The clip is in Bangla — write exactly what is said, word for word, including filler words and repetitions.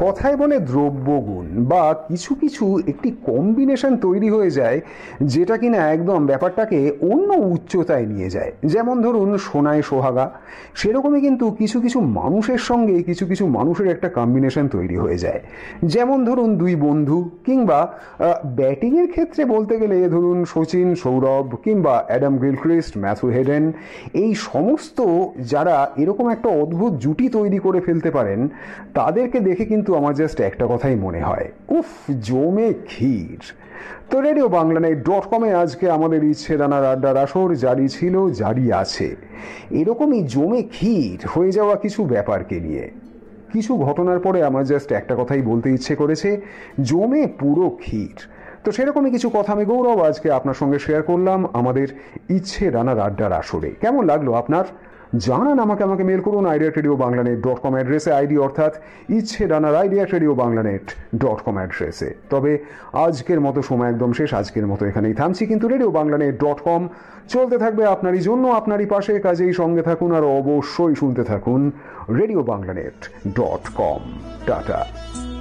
কথায় বলে দ্রব্যগুণ বা কিছু কিছু একটি কম্বিনেশন তৈরি হয়ে যায় যেটা কিনা একদম ব্যাপারটাকে অন্য উচ্চতায় নিয়ে যায়। যেমন ধরুন সোনায় সোহাগা, সেরকমই কিন্তু কিছু কিছু মানুষের সঙ্গে কিছু কিছু মানুষের একটা কম্বিনেশন তৈরি হয়ে যায়। যেমন ধরুন দুই বন্ধু, কিংবা ব্যাটিংয়ের ক্ষেত্রে বলতে গেলে ধরুন সচিন সৌরভ, কিংবা অ্যাডাম গিলক্রিস্ট ম্যাথু হেডেন, এই সমস্ত যারা এরকম একটা অদ্ভুত জুটি তৈরি করে ফেলতে পারেন তাদেরকে দেখে কিন্তু আমার জাস্ট একটা কথাই মনে হয়, উফ জমে ক্ষীর। তো রেডিও বাংলানেট ডট কমে আজকে আমাদের ইচ্ছে রানার আড্ডার আসর জারি ছিল, জারি আছে এরকমই জমে ক্ষীর হয়ে যাওয়া কিছু ব্যাপারকে নিয়ে। কিছু ঘটনার পরে আমার জাস্ট একটা কথাই বলতে ইচ্ছে করেছে, জমে পুরো ক্ষীর। তো সেরকমই কিছু কথা আমি গৌরব আজকে আপনার সঙ্গে শেয়ার করলাম আমাদের ইচ্ছে রানার আড্ডার আসরে। কেমন লাগলো আপনার জানান আমাকে, আমাকে মেল করুন আইডিয়া রেডিও বাংলানেট ডট কম অ্যাড্রেসে, আইডি অর্থাৎ ইচ্ছে রানার আইডিয়া রেডিও বাংলানেট ডট কম অ্যাড্রেসে। তবে আজকের মতো সময় একদম শেষ, আজকের মতো এখানেই থামছি, কিন্তু রেডিও বাংলানেট ডট কম চলতে থাকবে আপনারই জন্য, আপনারই পাশে। কাজেই সঙ্গে থাকুন আর অবশ্যই শুনতে থাকুন রেডিও বাংলানেট ডট কম। টাটা।